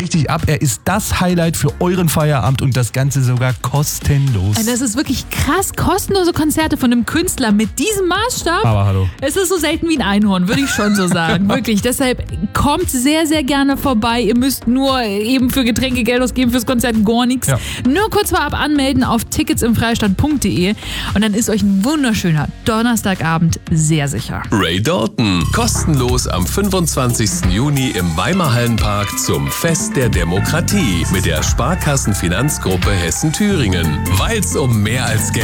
richtig ab. Er ist das Highlight für euren Feierabend und das Ganze sogar kostenlos. Das ist wirklich krass. Kostenlose Konzerte von einem Künstler mit diesem Maßstab. Aber hallo. Es ist so selten wie ein Einhorn, würde ich schon so sagen. Wirklich. Deshalb kommt sehr, sehr gerne vorbei. Ihr müsst nur eben für Getränke Geld ausgeben, fürs Konzert gar nichts. Ja. Nur kurz vorab anmelden auf ticketsimfreistaat.de und dann ist euch ein wunderschöner Donnerstagabend sehr sicher. Ray Dalton. Kostenlos am 25. Juni im Weimar Hallenpark zum Fest der Demokratie mit der Sparkassenfinanzgruppe Hessen-Thüringen. Weil's um mehr als Geld